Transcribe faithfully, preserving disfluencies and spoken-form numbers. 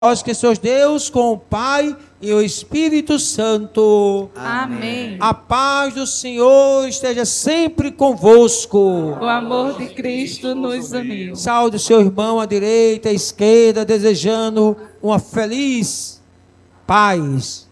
Vós que sois Deus com o Pai e o Espírito Santo. Amém. A paz do Senhor esteja sempre convosco. O amor de Cristo nos uniu. Saúde o seu irmão à direita e à esquerda, desejando uma feliz paz.